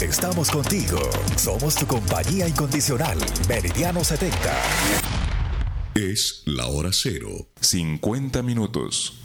Estamos contigo. Somos tu compañía incondicional. Meridiano 70. Es la hora 0, 50 minutos.